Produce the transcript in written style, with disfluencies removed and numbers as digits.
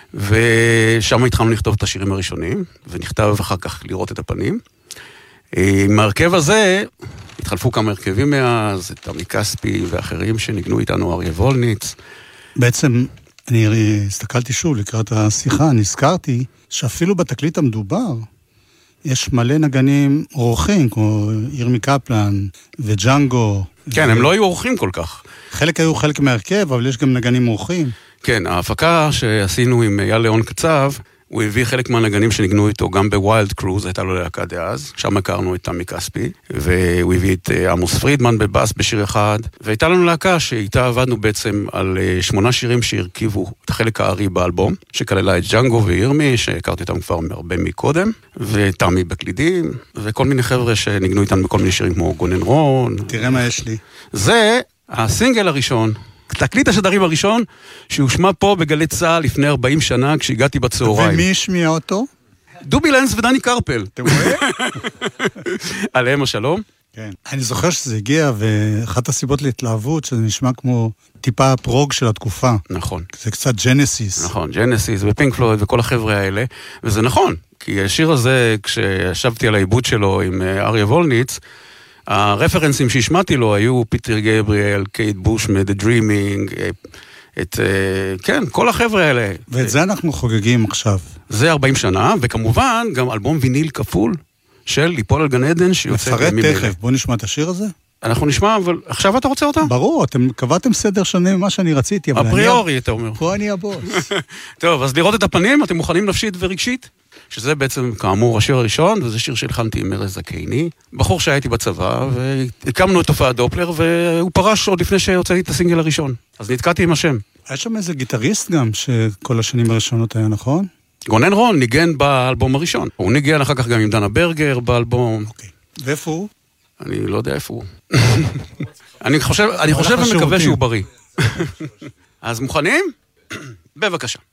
ושם התחלנו לכתוב את השירים הראשונים, ונכתב אחר כך לראות את הפנים. עם ההרכב הזה התחלפו כמה הרכבים מאז, את עמי כספי ואחרים שניגנו איתנו, אריה וולניץ. בעצם אני הסתכלתי שוב לקראת השיחה, נזכרתי שאפילו בתקליט המדובר יש מלא נגנים אורחים, כמו ירמי קפלן וג'אנגו. כן, הם לא היו אורחים כל כך. חלק היו חלק מהרכב, אבל יש גם נגנים אורחים. כן, ההפקה שעשינו עם אייל ליאון קצב, הוא הביא חלק מהנגנים שניגנו איתו גם בווילד קרוז, הייתה לו להקה דאז, שם הכרנו את עמי כספי, והוא הביא את עמוס פרידמן בבאס בשיר אחד, והייתה לנו להקה שאיתה עבדנו בעצם על 8 שירים שהרכיבו את החלק הארי באלבום, שכללה את ג'אנגו וירמי, שהכרתי אותם כבר הרבה מקודם, ותמי בקלידים, וכל מיני חבר'ה שניגנו איתנו בכל מיני שירים כמו גונן רון. תראה מה יש לי. זה הסינגל הראשון, תקליט השדרים הראשון, שהושמע פה בגלי צהל לפני 40 שנה, כשהגעתי בצהריים. ומי השמיע אותו? דובי לנס ודני קרפל. אתם רואים? עליהם השלום. כן. אני זוכר שזה הגיע, ואחת הסיבות להתלהבות, שזה נשמע כמו טיפה פרוג של התקופה. נכון. זה קצת ג'נסיס. נכון, ג'נסיס ופינק פלויד וכל החבר'ה האלה, וזה נכון, כי השיר הזה, כשישבתי על העיבוד שלו עם אריה וולניץ, הרפרנסים שהשמעתי לו היו פיטר גבריאל, קייט בושמן, The Dreaming, כן, כל החבר'ה האלה. ואת זה אנחנו חוגגים עכשיו. זה 40 שנה, וכמובן גם אלבום ויניל כפול של ליפול על גן עדן שיוצא מפרט תכף, בוא נשמע את השיר הזה. אנחנו נשמע, אבל עכשיו אתה רוצה אותה? ברור, אתם קבעתם סדר שונה ממה שאני רציתי, אבל אפריורי, אתה אומר. פה אני הבוס. טוב, אז לראות את הפנים, אתם מוכנים נפשית ורגשית? שזה בעצם, כאמור, השיר הראשון, וזה שיר שהלחנתי עם ארז זקייני, בחור שהייתי בצבא, והקמנו את תופעת דופלר, והוא פרש עוד לפני שהוצאתי את הסינגל הראשון. אז נתקעתי עם השם. היה שם איזה גיטריסט גם, שכל השנים הראשונות היה, נכון? גונן רון ניגן באלבום הראשון. הוא ניגן אחר כך גם עם דנה ברגר באלבום. אוקיי. ואיפה הוא? אני לא יודע איפה הוא. אני חושב ומקווה שהוא בריא. אז מוכנים? בבקשה.